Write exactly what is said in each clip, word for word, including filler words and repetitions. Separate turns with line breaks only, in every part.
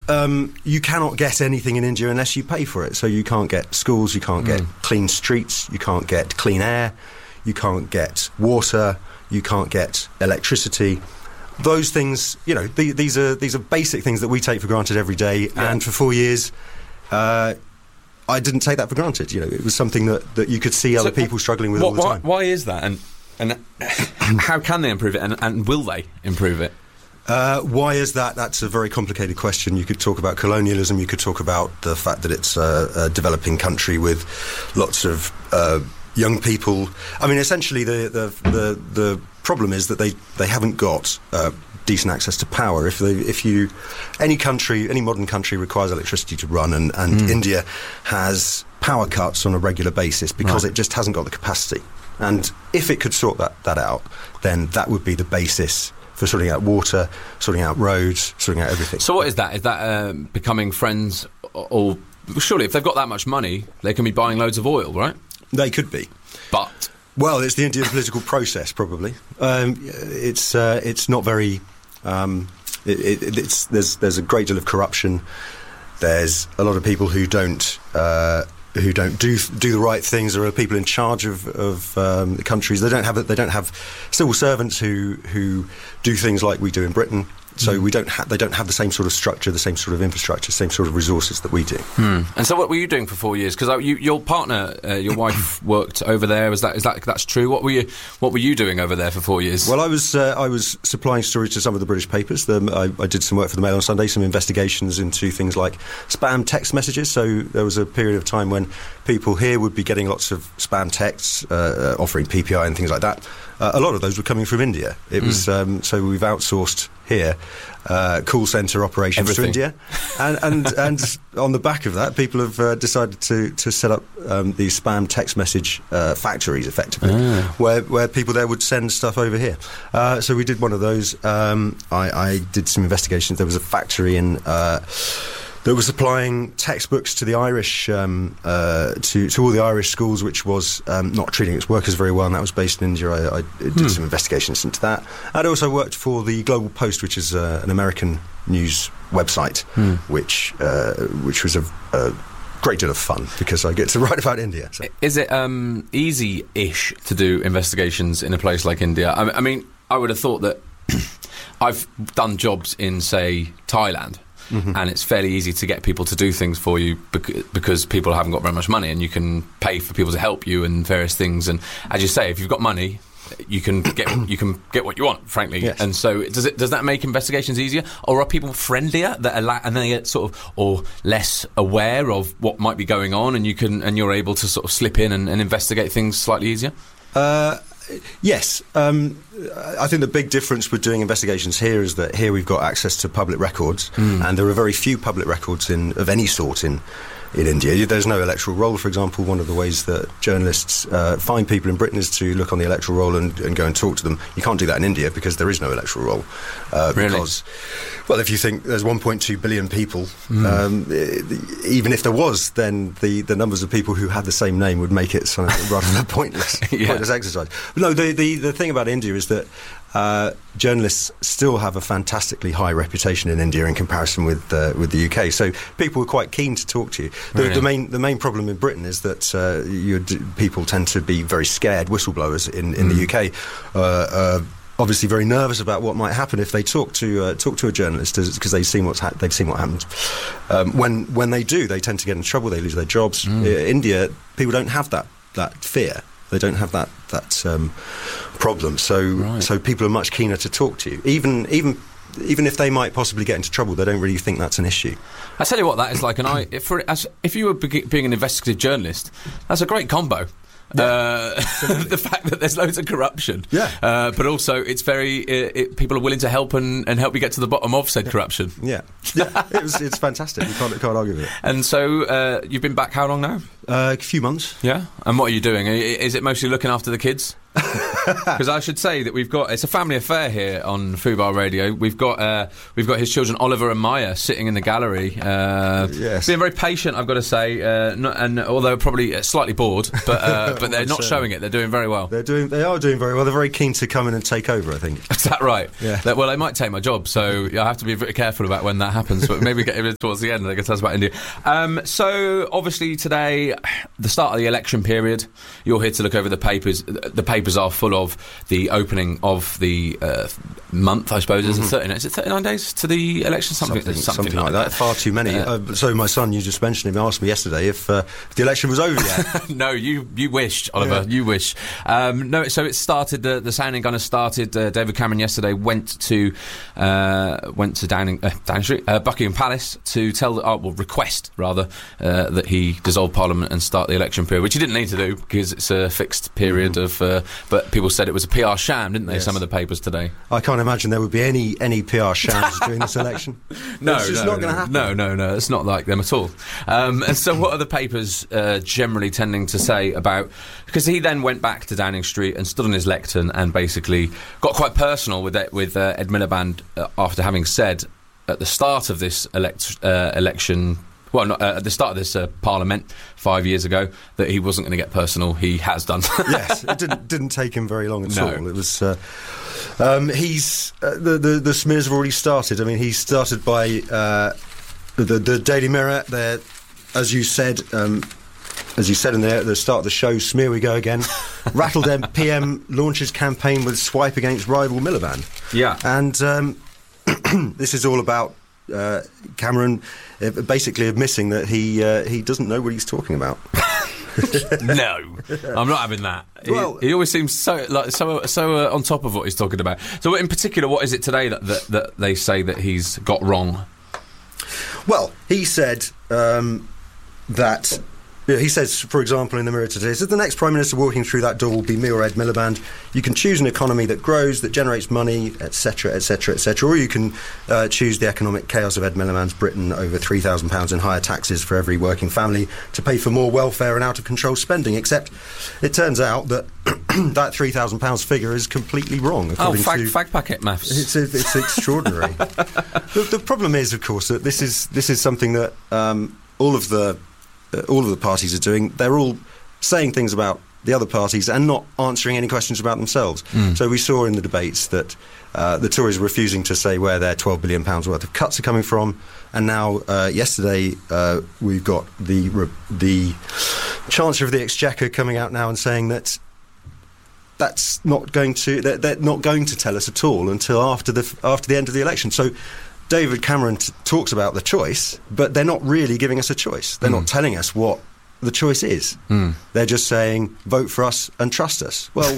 um, you cannot get anything in India unless you pay for it. So you can't get schools, you can't get mm. clean streets, you can't get clean air, you can't get water, you can't get electricity. Those things, you know, the, these are these are basic things that we take for granted every day. Yeah. And for four years, uh, I didn't take that for granted. You know, it was something that, that you could see other so, people struggling with
what,
all the time.
Why, why is that? And and how can they improve it? And, and will they improve it?
Uh, why is that? That's a very complicated question. You could talk about colonialism. You could talk about the fact that it's a, a developing country with lots of uh, young people. I mean, essentially, the the the, the problem is that they, they haven't got uh, decent access to power. If they, if you, any country, any modern country requires electricity to run, and, and mm. India has power cuts on a regular basis because right. it just hasn't got the capacity. And if it could sort that, that out, then that would be the basis for sorting out water, sorting out roads, sorting out everything.
So what is that? Is that um, becoming friends? Or, or surely, if they've got that much money, they can be buying loads of oil, right?
They could be,
but.
Well, it's the Indian political process, probably. Um, it's uh, it's not very. Um, it, it, it's there's there's a great deal of corruption. There's a lot of people who don't uh, who don't do do the right things. There are people in charge of of um, the countries. They don't have they don't have civil servants who who do things like we do in Britain. So mm. we don't ha- they don't have the same sort of structure, the same sort of infrastructure, same sort of resources that we do.
Hmm. And so, what were you doing for four years? Because you, your partner, uh, your wife, worked over there. Is that is that that's true? What were you What were you doing over there for four years?
Well, I was uh, I was supplying stories to some of the British papers. The, I, I did some work for the Mail on Sunday, some investigations into things like spam text messages. So there was a period of time when people here would be getting lots of spam texts uh, uh, offering P P I and things like that. Uh, a lot of those were coming from India. It mm. was um, so we've outsourced here uh, call centre operations
Everything.
to India, and and, and on the back of that, people have uh, decided to to set up um, these spam text message uh, factories, effectively, ah. where where people there would send stuff over here. Uh, so we did one of those. Um, I, I did some investigations. There was a factory in. Uh, that was supplying textbooks to the Irish, um, uh, to, to all the Irish schools, which was um, not treating its workers very well, and that was based in India. I, I did hmm. some investigations into that. I'd also worked for the Global Post, which is uh, an American news website, hmm. which uh, which was a, a great deal of fun because I get to write about India. So.
Is it um, easy-ish to do investigations in a place like India? I, I mean, I would have thought that I've done jobs in, say, Thailand. Mm-hmm. And it's fairly easy to get people to do things for you bec- because people haven't got very much money, and you can pay for people to help you and various things. And as you say, if you've got money, you can get you can get what you want, frankly.
Yes.
And so, does it does that make investigations easier, or are people friendlier that are la- and they get sort of or less aware of what might be going on, and you can and you're able to sort of slip in and, and investigate things slightly easier?
Uh, Yes, um, I think the big difference with doing investigations here is that here we've got access to public records, mm. and there are very few public records in of any sort in in India. There's no electoral roll, for example. One of the ways that journalists uh, find people in Britain is to look on the electoral roll and, and go and talk to them. You can't do that in India because there is no electoral roll. Uh,
really?
Because, well, if you think there's one point two billion people, mm. um, even if there was, then the, the numbers of people who had the same name would make it sort of rather than a pointless, yeah. pointless exercise. But no, the, the, the thing about India is that Uh, journalists still have a fantastically high reputation in India in comparison with uh, with the U K. So people were quite keen to talk to you. The,
really?
the main the main problem in Britain is that uh, you, people tend to be very scared whistleblowers in, in mm. the U K. Uh, uh, obviously, very nervous about what might happen if they talk to uh, talk to a journalist because they've seen what's ha- they've seen what happens. Um, when when they do, they tend to get in trouble. They lose their jobs. Mm. Uh, India, people don't have that that fear. They don't have that that um, problem, so
right.
so people are much keener to talk to you. Even even even if they might possibly get into trouble, they don't really think that's an issue.
I tell you what, that is like an I. If, for, as, if you were be- being an investigative journalist, that's a great combo. Yeah. Uh, the fact that there's loads of corruption,
yeah,
uh, but also it's very uh, it, people are willing to help and, and help you get to the bottom of said
yeah.
corruption.
Yeah, yeah, it was, it's fantastic. You can't, can't argue with it.
And so uh, you've been back how long now?
Uh, a few months.
Yeah, and what are you doing? Is it mostly looking after the kids? Because I should say that we've got, it's a family affair here on Fubar Radio. We've got uh, we've got his children, Oliver and Maya, sitting in the gallery. Uh,
yes.
Being very patient, I've got to say, uh, not, and although probably slightly bored, but uh, but they're not showing it. They're doing very well.
They're doing, they are doing very well. They're very keen to come in and take over, I think.
Is that right?
Yeah.
That, well, they might take my job, so I have to be very careful about when that happens, but maybe get in towards the end and they can tell us about India. Um, so, obviously today, the start of the election period, you're here to look over the papers. The papers are full of the opening of the uh, month, I suppose. Mm-hmm. Is, it thirty, is it thirty-nine days to the election? Something,
something,
something,
something like that. that. Far too many. Uh, uh, so my son, you just mentioned him, asked me yesterday if, uh, if the election was over yet.
No, you you wished, Oliver,
yeah.
you wish. Um, no, so it started, the, the sounding gun has started. Uh, David Cameron yesterday went to uh, went to Downing, uh, Downing Street, uh, Buckingham Palace to tell, the, uh, well, request rather, uh, that he dissolve Parliament and start the election period, which he didn't need to do because it's a fixed period mm. of. Uh, but people said it was a P R sham, didn't they? Yes. Some of the papers today.
I can't imagine there would be any any P R shams during this election.
No,
it's just
no,
not going to happen.
No, no, no. It's not like them at all. Um, and so, what are the papers uh, generally tending to say about? Because he then went back to Downing Street and stood on his lectern and basically got quite personal with it, with uh, Ed Miliband uh, after having said at the start of this elect, uh, election. Well, not, uh, at the start of this uh, Parliament five years ago, that he wasn't going to get personal. He has done.
Yes, it didn't didn't take him very long at
no.
all. It was. Uh, um, he's uh, the, the the smears have already started. I mean, he started by uh, the the Daily Mirror. There, as you said. Um, As you said in there at the start of the show, smear we go again. Rattled M P M launches campaign with swipe against rival Miliband.
Yeah.
And um, this is all about uh, Cameron uh, basically admitting that he uh, he doesn't know what he's talking about.
No, I'm not having that.
Well,
he, he always seems so like so so uh, on top of what he's talking about. So, in particular, what is it today that that, that they say that he's got wrong?
Well, he said um, that. He says, for example, in the Mirror today, he says, the next Prime Minister walking through that door will be me or Ed Miliband. You can choose an economy that grows, that generates money, et cetera, et cetera, et cetera, or you can uh, choose the economic chaos of Ed Miliband's Britain, over three thousand pounds in higher taxes for every working family to pay for more welfare and out-of-control spending, except it turns out that that three thousand pounds figure is completely wrong.
Oh, fag,
to,
fag packet maths.
It's, it's extraordinary. the, the problem is, of course, that this is, this is something that um, all of the... Uh, all of the parties are doing. They're all saying things about the other parties and not answering any questions about themselves. Mm. So we saw in the debates that uh, the Tories are refusing to say where their twelve billion pounds worth of cuts are coming from, and now uh, yesterday uh, we've got the re- the Chancellor of the Exchequer coming out now and saying that that's not going to they're, they're not going to tell us at all until after the after the end of the election. So David Cameron t- talks about the choice, but they're not really giving us a choice. They're mm. not telling us what the choice is. Mm. They're just saying, vote for us and trust us. Well,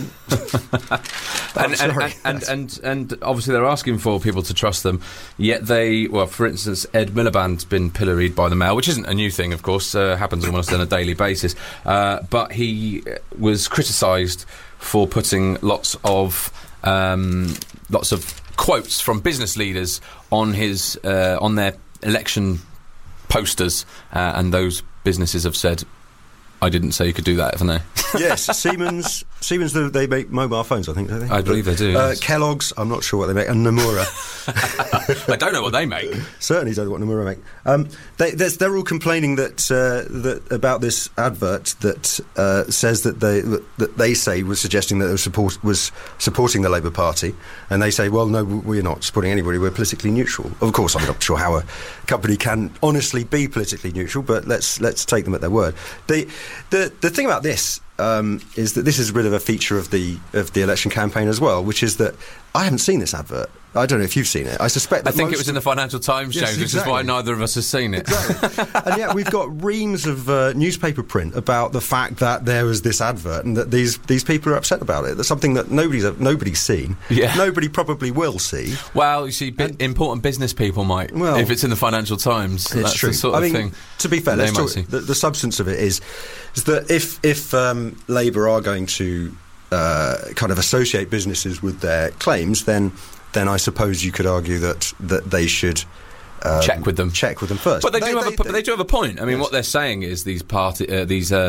and, and, and, and, and, and obviously they're asking for people to trust them, yet they, well, for instance, Ed Miliband's been pilloried by the Mail, which isn't a new thing, of course, uh, happens almost on a daily basis, uh, but he was criticised for putting lots of um, lots of quotes from business leaders on his uh, on their election posters, uh, and those businesses have said, I didn't say you could do that, haven't they?
Yes, Siemens, Siemens, they make mobile phones, I think, don't they?
I believe they do.
Uh, yes. Kellogg's, I'm not sure what they make, and Nomura.
I don't know what they make.
Certainly don't know what Nomura make. Um, they, they're all complaining that uh, that about this advert that uh, says that they that they say was suggesting that it was, support, was supporting the Labour Party, and they say, well, no, we're not supporting anybody, we're politically neutral. Of course, I'm not sure how a company can honestly be politically neutral, but let's let's take them at their word. They, the the thing about this um, is that this is a bit of a feature of the of the election campaign as well, which is that I haven't seen this advert. I don't know if you've seen it. I suspect that
I think
most
it was in the Financial Times,
yes,
James, which
exactly.
is why neither of us has seen it.
Exactly. And yet we've got reams of uh, newspaper print about the fact that there was this advert and that these these people are upset about it. That's something that nobody's nobody's seen.
Yeah.
Nobody probably will see.
Well, you see, bi- important business people might,
well,
if it's in the Financial Times.
It's
that's
true.
The sort of
I mean,
thing
to be fair, let's talk, the, the substance of it is, is that if, if um, Labour are going to uh, kind of associate businesses with their claims, then... then I suppose you could argue that that they should um,
check with them,
check with them first.
But they,
they
do have
they,
a, but they do have a point. I mean, yes. What they're saying is these party, uh, these uh,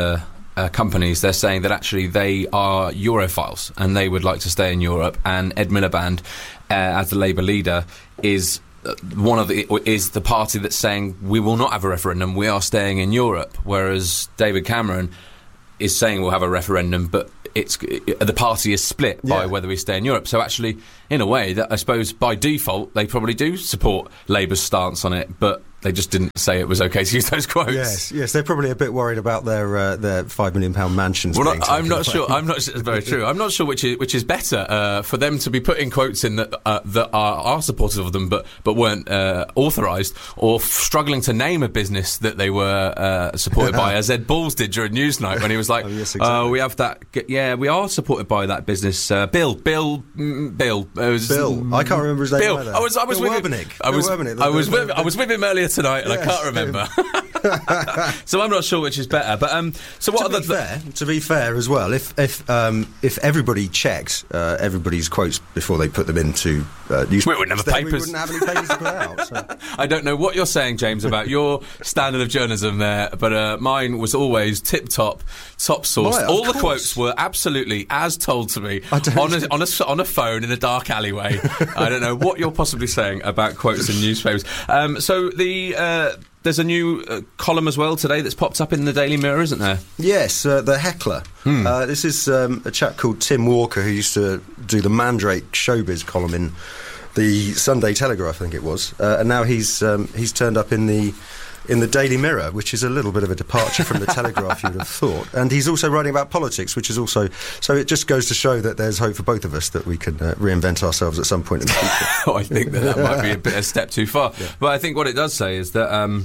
uh, companies, they're saying that actually they are Europhiles and they would like to stay in Europe. And Ed Miliband, uh, as the Labour leader, is uh, one of the is the party that's saying we will not have a referendum. We are staying in Europe. Whereas David Cameron is saying we'll have a referendum, but it's it, the party is split by
yeah.
whether we stay in Europe. So actually, in a way, that I suppose by default they probably do support Labour's stance on it, but they just didn't say it was okay to use those quotes.
Yes, yes, they're probably a bit worried about their uh, their five million pound mansions.
Well,
being
not, I'm not
away.
sure. I'm not. It's very true. I'm not sure which is which is better uh, for them to be putting quotes in that uh, that are, are supportive of them, but but weren't uh, authorised, or f- struggling to name a business that they were uh, supported by, as Ed Balls did during Newsnight when he was like,
oh, yes,
exactly.
exactly.
uh, "We have that. Yeah, we are supported by that business. Uh, Bill, Bill, mm, Bill, it was,
Bill.
mm,
I can't remember his name
Bill.
either.
I was. I was
Bill
with him.
Werbenick.
I was.
Bill Werbenick,
I was
the-
with.
the-
I was with him earlier tonight, and
Yes.
I can't remember. So I'm not sure which is better. But um, so what
to
are
be
the
fair, to be fair as well, if if um, if everybody checked uh, everybody's quotes before they put them into uh, newspapers,
We wouldn't have
then
papers.
We wouldn't have any papers to put out. So.
I don't know what you're saying, James, about your standard of journalism there, but uh, mine was always tip-top, top source.
Right, of
All the
course.
quotes were absolutely as told to me
I don't-
on a, on, a, on a phone in a dark alleyway. I don't know what you're possibly saying about quotes in newspapers. Um, so the... Uh, There's a new uh, column as well today that's popped up in the Daily Mirror, isn't there?
Yes, uh, the heckler.
Hmm.
Uh, this is um, a chap called Tim Walker who used to do the Mandrake Showbiz column in the Sunday Telegraph, I think it was, uh, and now he's um, he's turned up in the in the Daily Mirror, which is a little bit of a departure from the Telegraph, you would have thought. And he's also writing about politics, which is also... So it just goes to show that there's hope for both of us, that we can uh, reinvent ourselves at some point in the future.
Oh, I think that that might be a bit a step too far.
Yeah.
But I think what it does say is that um,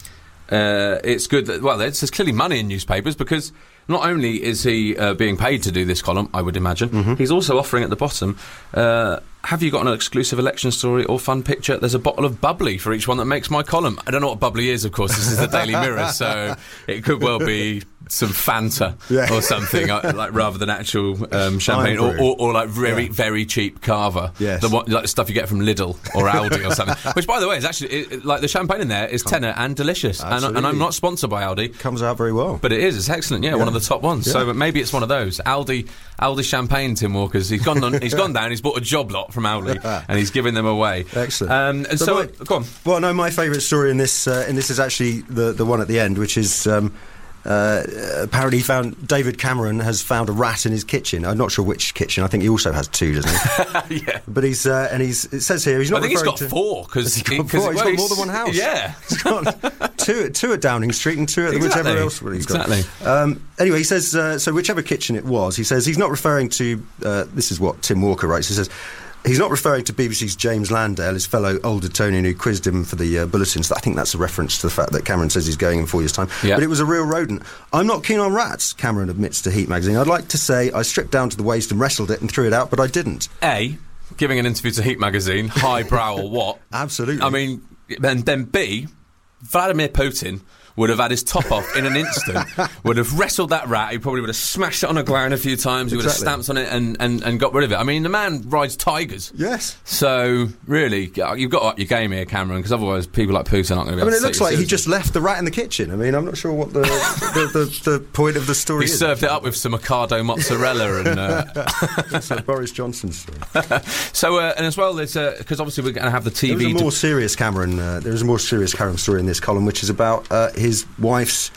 uh, it's good that, well, there's, there's clearly money in newspapers, because not only is he uh, being paid to do this column, I would imagine, mm-hmm. he's also offering at the bottom, uh, have you got an exclusive election story or fun picture? There's a bottle of bubbly for each one that makes my column. I don't know what bubbly is, of course. This is the Daily Mirror, so it could well be some Fanta
Yeah.
or something, uh, like rather than actual um, champagne, or, or, or like very,
Yeah.
very cheap Carver.
Yes.
The one, like the stuff you get from Lidl or Aldi or something. Which, by the way, is actually it, it, like the champagne in there is tenner and delicious. And,
Absolutely.
and I'm not sponsored by Aldi,
Comes out very well.
but it is. It's excellent. Yeah,
Yeah.
one of the top ones.
Yeah.
So maybe it's one of those Aldi Aldi champagne. Tim Walker's. He's gone. On, he's gone down. He's bought a job lot from Aldi and he's giving them away.
Excellent.
Um, and
So
so,
my-
go on.
Well, no, my favourite story in this, uh, and this is actually the the one at the end, which is um, uh, apparently he found David Cameron has found a rat in his kitchen. I'm not sure which kitchen. I think he also has two, doesn't he?
Yeah.
But he's uh, and he's it says here he's not.
I think he's
referring
got
to,
four because
He's got four. He's got more than one house.
Yeah.
He's got two, two at Downing Street and two at
Exactly.
whichever else he's
Exactly.
got. Um, anyway, he says, uh, so whichever kitchen it was, he says he's not referring to, uh, this is what Tim Walker writes, he says, he's not referring to B B C's James Landale, his fellow old Etonian who quizzed him for the uh, bulletins. I think that's a reference to the fact that Cameron says he's going in four years' time.
Yeah.
But it was a real rodent. I'm not keen on rats, Cameron admits to Heat magazine. I'd like to say I stripped down to the waist and wrestled it and threw it out, but I didn't.
A, giving an interview to Heat magazine, highbrow or what?
Absolutely.
I mean, and then B, Vladimir Putin would have had his top off in an instant, would have wrestled that rat, he probably would have smashed it on the ground a few times, he would have
Exactly.
stamped on it and, and, and got rid of it. I mean, the man rides tigers.
Yes.
So, really, you've got to up your game here, Cameron, because otherwise people like Putin aren't going to be
I
able
mean,
to
it
take
looks
you
like he
seriously.
just left the rat in the kitchen. I mean, I'm not sure what the the, the, the point of the story
He
is.
served it up with some Ocado mozzarella and... Uh,
That's a Boris Johnson story.
so, uh, and as well, there's because obviously we're going to have the T V...
There is a
de-
more serious Cameron. Uh, there is a more serious Cameron story in this column, which is about uh, his wife's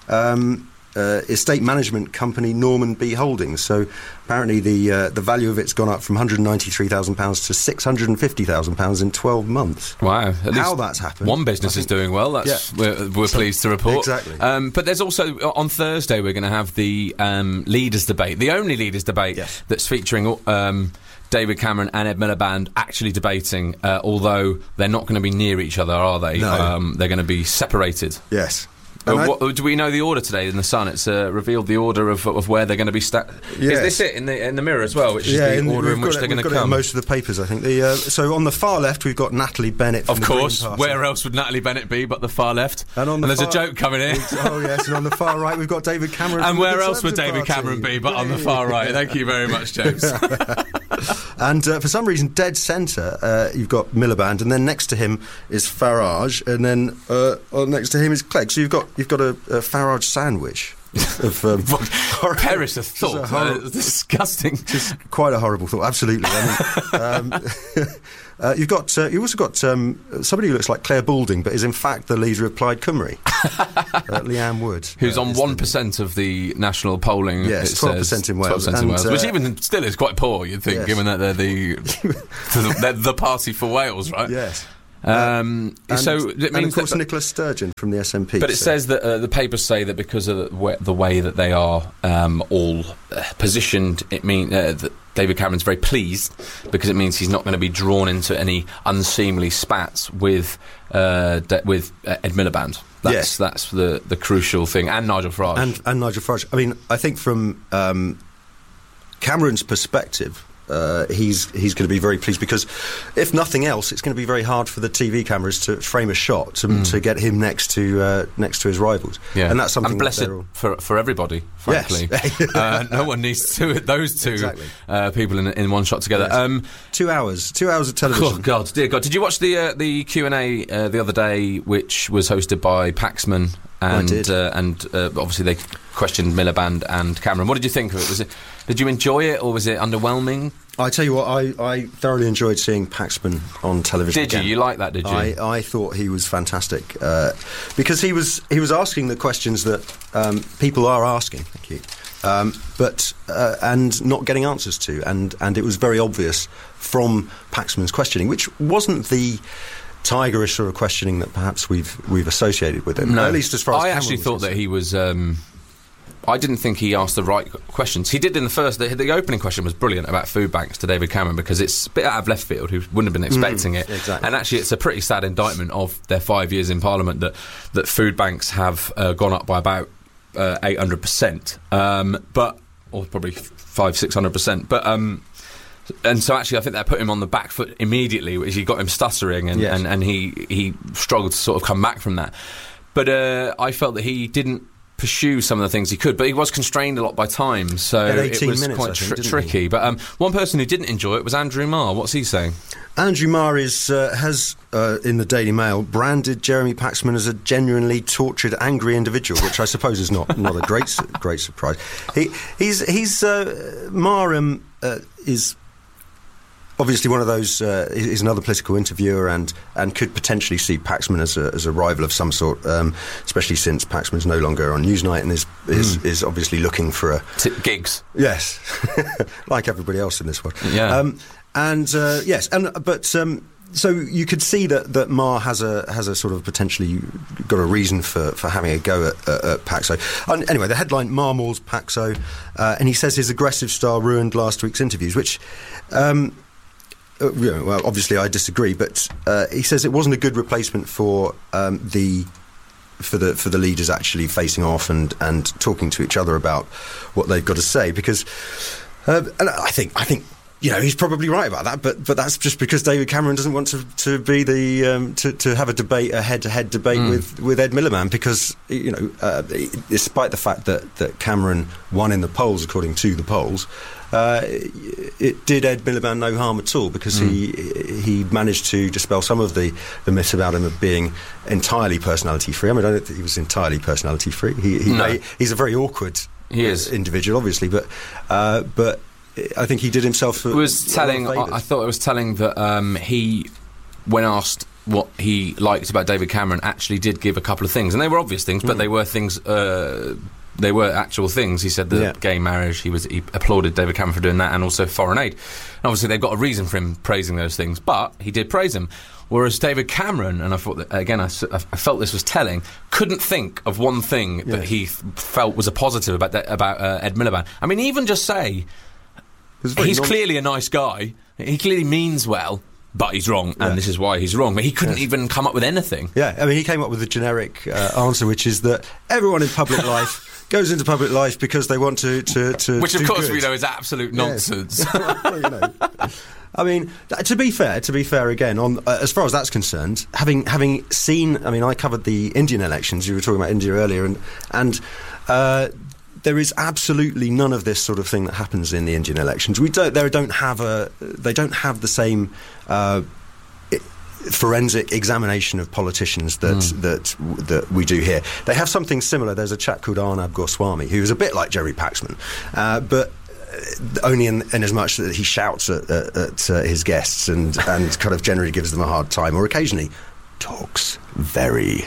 um, uh, estate management company, Norman B Holdings. So apparently, the uh, the value of it's gone up from one hundred ninety-three thousand pounds to six hundred fifty thousand pounds in twelve months.
Wow. At
How
least
that's happened?
One business
I
is
think-
doing well. That's
Yeah.
we're, we're
So-
pleased to report.
Exactly.
Um, but there's also on Thursday we're going to have the um, leaders debate, the only leaders debate
Yes.
that's featuring um, David Cameron and Ed Miliband actually debating. Uh, although they're not going to be near each other, are they?
No.
Um, they're going to be separated.
Yes.
Uh,
And I-
what, do we know the order today in the Sun? It's uh, revealed the order of, of where they're going to be stacked.
Yes.
Is this it in the in the Mirror as well? Which is
yeah,
the
and
order
we've
in which
got
they're
it,
going
we've
to
got it in
come?
most of the papers, I think. The, uh, so on the far left, we've got Natalie Bennett. From
Of
the Green
course,
Party.
where else would Natalie Bennett be but the far left?
And on the
there's
far-
a joke coming in.
Oh yes, and on the far right, we've got David Cameron.
And
from the
where else would
Conservative
David
Party.
Cameron be but on the far right? Thank you very much, James.
And uh, for some reason, dead centre, uh, you've got Miliband, and then next to him is Farage, and then uh, uh, next to him is Clegg. So you've got you've got a, a Farage sandwich. of um,
perish a thought.
Hor-
uh, disgusting.
Just quite a horrible thought. Absolutely. I mean, um, uh, you've got uh, you also got um, somebody who looks like Claire Balding, but is in fact the leader of Plaid Cymru, uh, Leanne Wood,
who's
uh,
on one percent of the national polling.
Yes, twelve percent in Wales,
twelve percent in Wales,
and, uh,
which even still is quite poor. You'd think,
yes.
given that they're the they're the party for Wales, right?
Yes.
Um,
and,
so it means
and of course
that,
Nicola Sturgeon from the S N P.
But it
so.
says that uh, the papers say that because of the way, the way that they are um, all uh, positioned, it means uh, that David Cameron's very pleased because it means he's not going to be drawn into any unseemly spats with uh, de- with uh, Ed Miliband. That's
yes.
that's the the crucial thing, and Nigel Farage.
And, and Nigel Farage. I mean, I think from um, Cameron's perspective, Uh, he's he's going to be very pleased because, if nothing else, it's going to be very hard for the T V cameras to frame a shot to, mm. to get him next to uh, next to his rivals.
Yeah.
And that's something.
And blessed
that all...
for for everybody, frankly.
Yes.
uh, no one needs two those two
exactly.
uh, people in in one shot together.
Yes.
Um,
two hours, two hours of television.
Oh God, dear God! Did you watch the uh, the Q and A uh, the other day, which was hosted by Paxman? And
I did.
Uh, and uh, obviously they questioned Miliband and Cameron. What did you think of it? Was it? Did you enjoy it, or was it underwhelming?
I tell you what, I, I thoroughly enjoyed seeing Paxman on television.
Did
again.
you? You like that? Did you?
I, I thought he was fantastic uh, because he was he was asking the questions that um, people are asking. Thank you. Um, but uh, and not getting answers to, and and it was very obvious from Paxman's questioning, which wasn't the tigerish sort of questioning that perhaps we've we've associated with him.
No,
at least as far as
I
Cameron
actually
was
thought
concerned.
that he was. Um, I didn't think he asked the right questions. He did in the first. The, the opening question was brilliant about food banks to David Cameron because it's a bit out of left field. Who wouldn't have been expecting
mm,
it?
Exactly.
And actually, it's a pretty sad indictment of their five years in Parliament that that food banks have uh, gone up by about uh, eight hundred percent. Um, but or probably five six hundred percent. But. Um, And so actually I think that put him on the back foot immediately, which he got him stuttering and,
yes.
and, and he, he struggled to sort of come back from that. But uh, I felt that he didn't pursue some of the things he could, but he was constrained a lot by time, so it was
minutes,
quite
think,
tr- tricky.
he?
But um, one person who didn't enjoy it was Andrew Marr. What's he saying?
Andrew Marr is, uh, has, uh, in the Daily Mail, branded Jeremy Paxman as a genuinely tortured, angry individual, which I suppose is not, not a great su- great surprise. He, he's he's uh, Marr um, uh, is. Obviously, one of those uh, is another political interviewer, and, and could potentially see Paxman as a as a rival of some sort, um, especially since Paxman's no longer on Newsnight and is is, mm. is obviously looking for a
T- gigs.
Yes, like everybody else in this world.
Yeah, um,
and uh, yes, and but. Um, So you could see that, that Marr has a has a sort of potentially got a reason for, for having a go at, at, at Paxo. And anyway, the headline: Marr mauls Paxo, uh, and he says his aggressive style ruined last week's interviews, which. Um, Uh, you know, well, obviously, I disagree, but uh, he says it wasn't a good replacement for um, the for the for the leaders actually facing off and, and talking to each other about what they've got to say. Because, uh, and I think I think you know he's probably right about that, but but that's just because David Cameron doesn't want to, to be the um, to to have a debate, a head to head debate mm. with, with Ed Miliband, because you know uh, despite the fact that, that Cameron won in the polls according to the polls. Uh, it did Ed Miliband no harm at all because mm. he he managed to dispel some of the, the myths about him of being entirely personality free. I mean, I don't think he was entirely personality free. He, he,
no.
he he's a very awkward
he is.
individual, obviously, but uh, but I think he did himself.
It was telling. I, I thought it was telling that um, he, when asked what he liked about David Cameron, actually did give a couple of things, and they were obvious things, but mm. they were things. Uh, They were actual things. He said the
yeah.
gay marriage. He was he applauded David Cameron for doing that, and also foreign aid. And obviously, they've got a reason for him praising those things, but he did praise him. Whereas David Cameron, and I thought that, again, I, I felt this was telling, couldn't think of one thing yes. that he th- felt was a positive about that, about uh, Ed Miliband. I mean, even just say he's non- clearly a nice guy. He clearly means well. But he's wrong, and yeah. this is why he's wrong. But he couldn't yes. even come up with anything.
Yeah, I mean, he came up with a generic uh, answer, which is that everyone in public life goes into public life because they want to to, to
which, of
do
course,
good.
we know is absolute nonsense.
Yes. Well, you know. I mean, to be fair, to be fair, again, on uh, as far as that's concerned, having having seen, I mean, I covered the Indian elections. You were talking about India earlier, and and. Uh, There is absolutely none of this sort of thing that happens in the Indian elections. We don't. They don't have a. They don't have the same. Uh, it, forensic examination of politicians that
Mm.
that that we do here. They have something similar. There's a chap called Arnab Goswami who's a bit like Jerry Paxman, uh, but only in, in as much that he shouts at, at, at uh, his guests and, and kind of generally gives them a hard time, or occasionally talks very,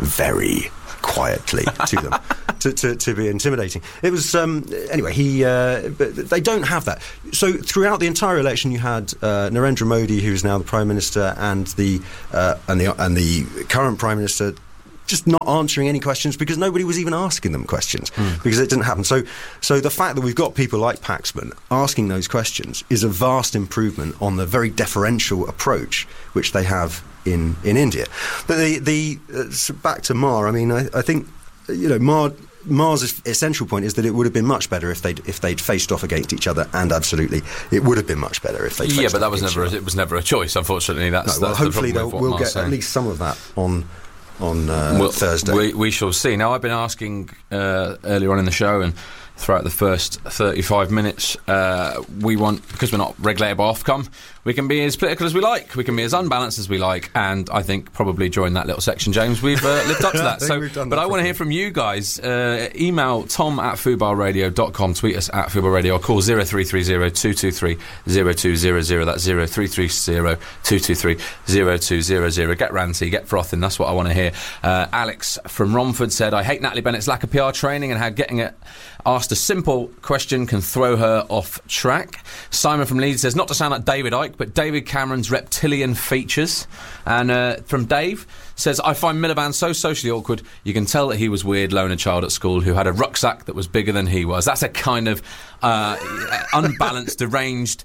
very quietly to them to, to, to be intimidating. It was um, anyway. He, uh, but they don't have that. So throughout the entire election, you had uh, Narendra Modi, who is now the Prime Minister, and the uh, and the and the current Prime Minister, just not answering any questions because nobody was even asking them questions mm. because it didn't happen. So, so the fact that we've got people like Paxman asking those questions is a vast improvement on the very deferential approach which they have in, in India. But the the uh, so back to Mar. I mean, I, I think you know Mar. Mar's essential point is that it would have been much better if they'd if they'd faced off against each other, and absolutely, it would have been much better if they.
Yeah, but that was never a, it was never a choice. Unfortunately, that's,
no, well,
that's
hopefully
the
we'll get saying. At least some of that on. on uh,
well,
Thursday.
We, we shall see. Now, I've been asking uh, earlier on in the show and throughout the first thirty-five minutes, uh, we want, because we're not regulated by Ofcom, we can be as political as we like, we can be as unbalanced as we like, and I think probably during that little section, James, we've uh, lived up to that. So, but I want to hear from you guys. Uh, email tom at fubar radio dot com, tweet us at fubar radio, or call zero three three zero two two three zero two zero zero. That's zero three three zero two two three zero two zero zero. Get ranty, get frothing, that's what I want to hear. Uh, Alex from Romford said, I hate Natalie Bennett's lack of P R training and how getting it asked a simple question can throw her off track. Simon from Leeds says, not to sound like David Icke, but David Cameron's reptilian features. And uh, from Dave says, I find Miliband so socially awkward, you can tell that he was weird loner child at school who had a rucksack that was bigger than he was. That's a kind of uh, unbalanced, deranged,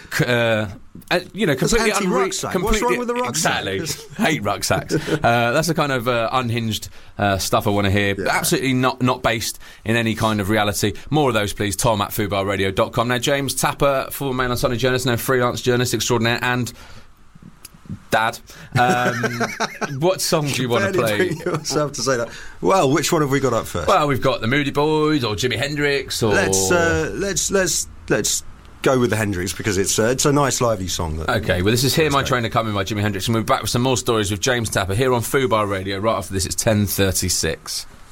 uh, uh, you know, completely
unrucksack.
Unre-
What's wrong with the rucksack?
Exactly. Hate rucksacks. Uh, that's the kind of uh, unhinged uh, stuff I want to hear.
Yeah.
Absolutely not, not based in any kind of reality. More of those, please. Tom at fubar radio dot com. Now, James Tapper, former Mail on Sunday journalist, now freelance journalist extraordinaire, and Dad. Um, what song do you want to play?
You yourself to say that. Well, which one have we got up first?
Well, we've got the Moody Boys or Jimi Hendrix. Or
let's uh, let's let's let's go with the Hendrix because it's uh, it's a nice lively song. That
okay, well, this is Hear My Trainer Coming by Jimi Hendrix, and we'll be back with some more stories with James Tapper here on Fubar Radio right after this. It's ten thirty-six.